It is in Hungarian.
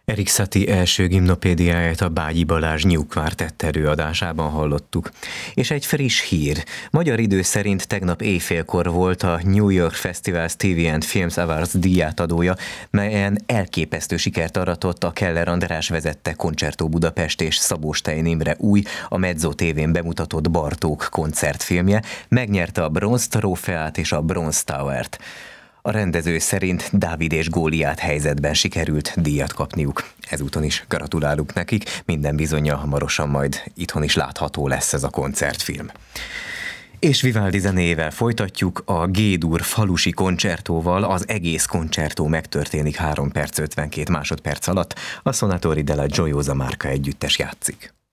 Erik Satie első gimnopédiáját a Bágyi Balázs Nyugvár tett előadásában hallottuk. És egy friss hír. Magyar idő szerint tegnap éjfélkor volt a New York Festival TV and Films Awards díjátadója, melyen elképesztő sikert aratott a Keller András vezette Concerto Budapest és Szabó Stein Imre új, a Mezzo TV-n bemutatott Bartók koncertfilmje, megnyerte a bronz trófeát és a bronz towert. A rendező szerint Dávid és Góliát helyzetben sikerült díjat kapniuk. Ezúton is gratulálunk nekik, minden bizonnyal hamarosan majd itthon is látható lesz ez a koncertfilm. És Vivaldi zenével folytatjuk, a G-dur falusi koncertóval. Az egész koncertó megtörténik 3 perc 52 másodperc alatt, a Sonatori della Gioiosa Marca együttes játszik.